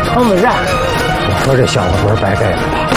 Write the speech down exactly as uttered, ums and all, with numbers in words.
成不然。我说这小子不是白给了吧？